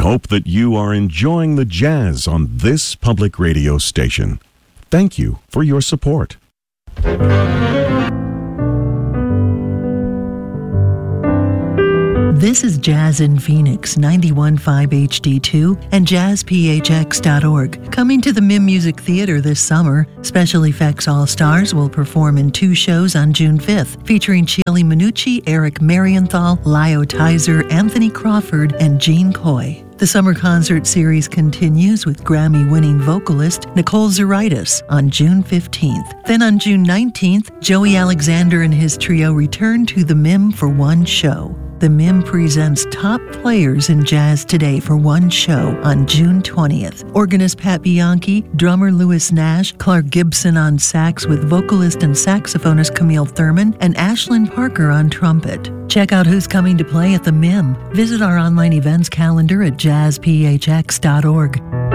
hope that you are enjoying the jazz on this public radio station. Thank you for your support. This is Jazz in Phoenix, 91.5 HD2 and jazzphx.org. Coming to the MIM Music Theater this summer, Special Effects All-Stars will perform in 2 shows on June 5th, featuring Chili Minucci, Eric Marienthal, Lyo Tizer, Anthony Crawford, and Gene Coy. The summer concert series continues with Grammy-winning vocalist Nicole Zaritis on June 15th. Then on June 19th, Joey Alexander and his trio return to the MIM for one show. The MIM presents top players in jazz today for one show on June 20th. Organist Pat Bianchi, drummer Louis Nash, Clark Gibson on sax with vocalist and saxophonist Camille Thurman, and Ashlyn Parker on trumpet. Check out who's coming to play at the MIM. Visit our online events calendar at jazzphx.org.